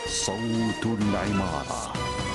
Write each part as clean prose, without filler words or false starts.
صوت العمارة.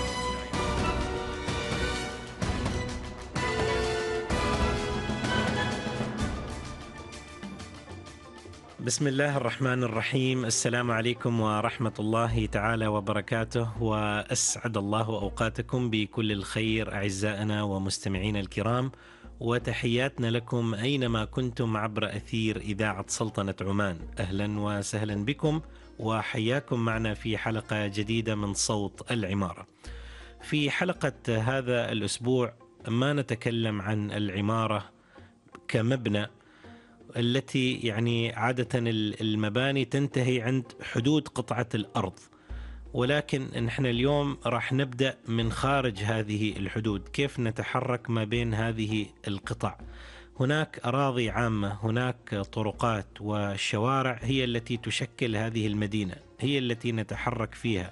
بسم الله الرحمن الرحيم. السلام عليكم ورحمة الله تعالى وبركاته، وأسعد الله أوقاتكم بكل الخير أعزائنا ومستمعين الكرام، وتحياتنا لكم أينما كنتم عبر أثير إذاعة سلطنة عمان. أهلا وسهلا بكم وحياكم معنا في حلقة جديدة من صوت العمارة. في حلقة هذا الأسبوع ما نتكلم عن العمارة كمبنى التي يعني عادة المباني تنتهي عند حدود قطعة الأرض، ولكن نحن اليوم راح نبدأ من خارج هذه الحدود، كيف نتحرك ما بين هذه القطع. هناك أراضي عامة، هناك طرقات وشوارع هي التي تشكل هذه المدينة، هي التي نتحرك فيها،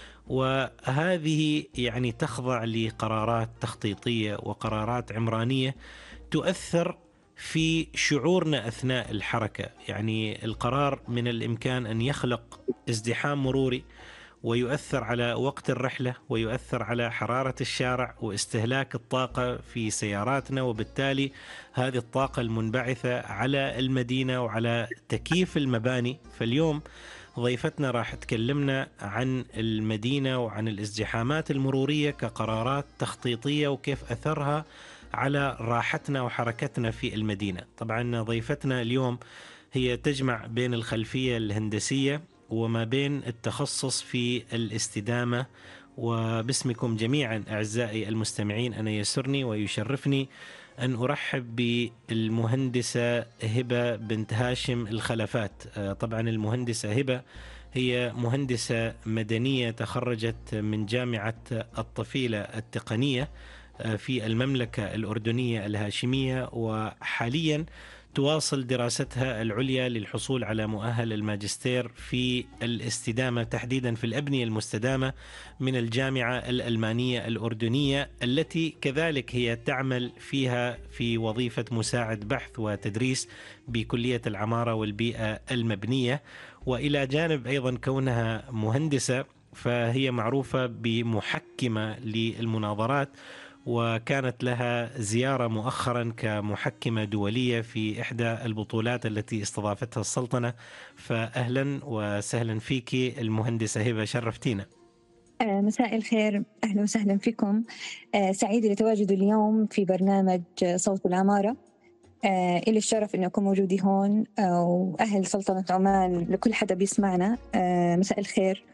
وهذه يعني تخضع لقرارات تخطيطية وقرارات عمرانية تؤثر في شعورنا أثناء الحركة. يعني القرار من الإمكان أن يخلق ازدحام مروري ويؤثر على وقت الرحلة ويؤثر على حرارة الشارع واستهلاك الطاقة في سياراتنا، وبالتالي هذه الطاقة المنبعثة على المدينة وعلى تكييف المباني. فاليوم ضيفتنا راح تكلمنا عن المدينة وعن الازدحامات المرورية كقرارات تخطيطية وكيف أثرها على راحتنا وحركتنا في المدينة. طبعا ضيفتنا اليوم هي تجمع بين الخلفية الهندسية وما بين التخصص في الاستدامة. وباسمكم جميعا أعزائي المستمعين أنا يسرني ويشرفني أن أرحب بالمهندسة هبة بنت هاشم الخلفات. طبعا المهندسة هبة هي مهندسة مدنية تخرجت من جامعة الطفيلة التقنية في المملكة الأردنية الهاشمية، وحاليا تواصل دراستها العليا للحصول على مؤهل الماجستير في الاستدامة، تحديدا في الأبنية المستدامة من الجامعة الألمانية الأردنية، التي كذلك هي تعمل فيها في وظيفة مساعد بحث وتدريس بكلية العمارة والبيئة المبنية. وإلى جانب أيضا كونها مهندسة فهي معروفة بمحكمة للمناظرات، وكانت لها زيارة مؤخرا كمحكمة دولية في إحدى البطولات التي استضافتها السلطنة. فأهلا وسهلا فيك المهندسة هبة، شرفتينا. مساء الخير، أهلا وسهلا فيكم. سعيدة لتواجدي اليوم في برنامج صوت العمارة. إلي الشرف أن أكون موجودة هون، وأهل سلطنة عمان لكل حدا بيسمعنا مساء الخير.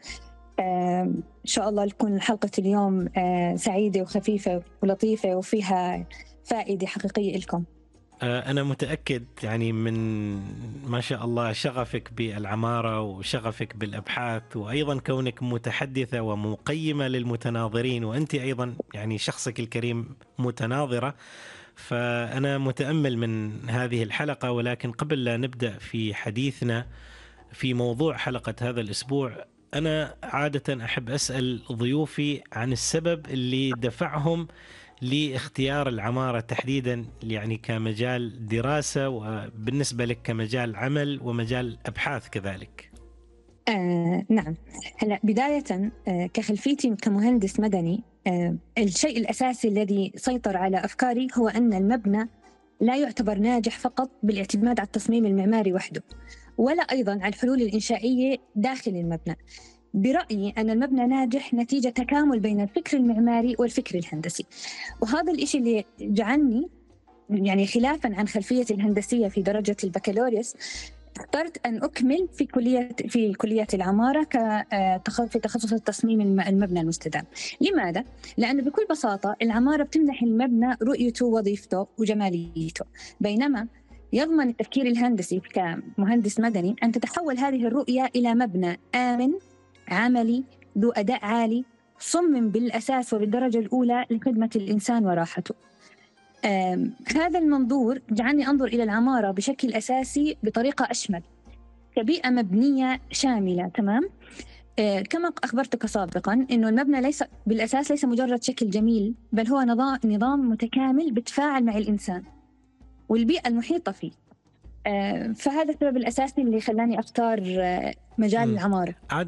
إن شاء الله تكون حلقة اليوم سعيدة وخفيفة ولطيفة وفيها فائدة حقيقية لكم. أنا متأكد يعني من ما شاء الله شغفك بالعمارة وشغفك بالأبحاث، وأيضا كونك متحدثة ومقيمة للمتناظرين، وأنت أيضا يعني شخصك الكريم متناظرة. فأنا متأمل من هذه الحلقة. ولكن قبل لا نبدأ في حديثنا في موضوع حلقة هذا الأسبوع، أنا عادة أحب أسأل ضيوفي عن السبب اللي دفعهم لاختيار العمارة تحديدا، يعني كمجال دراسة، وبالنسبة لك كمجال عمل ومجال أبحاث كذلك. نعم، هلا بداية كخلفيتي كمهندس مدني، الشيء الأساسي الذي سيطر على أفكاري هو أن المبنى لا يعتبر ناجح فقط بالاعتماد على التصميم المعماري وحده، ولا أيضا على الحلول الإنشائية داخل المبنى. برأيي أن المبنى ناجح نتيجة تكامل بين الفكر المعماري والفكر الهندسي، وهذا الإشي اللي جعلني يعني خلافا عن خلفيتي الهندسية في درجة البكالوريوس اخترت أن أكمل في كلية العمارة في تخصص التصميم المبنى المستدام. لماذا؟ لأنه بكل بساطة العمارة بتمنح المبنى رؤيته ووظيفته وجماليته، بينما يضمن التفكير الهندسي كمهندس مدني أن تتحول هذه الرؤية إلى مبنى آمن عملي ذو أداء عالي، صمم بالأساس وبالدرجة الأولى لخدمة الإنسان وراحته. هذا المنظور جعلني أنظر إلى العمارة بشكل أساسي بطريقة أشمل، كبيئة مبنية شاملة. تمام. كما أخبرتك سابقا إنه المبنى بالأساس ليس مجرد شكل جميل، بل هو نظام متكامل بتفاعل مع الإنسان والبيئة المحيطة فيه. فهذا السبب الأساسي اللي خلاني أختار مجال العمارة.